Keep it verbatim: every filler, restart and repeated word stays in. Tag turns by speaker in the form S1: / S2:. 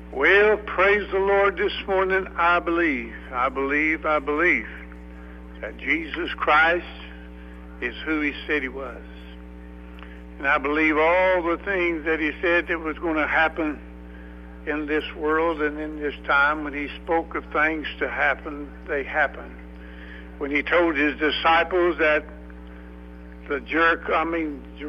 S1: Well, praise the Lord this morning. I believe, I believe, I believe that Jesus Christ is who he said he was. And I believe all the things that he said that was going to happen in this world and in this time. When he spoke of things to happen, they happened. When he told his disciples that the jerk, I mean,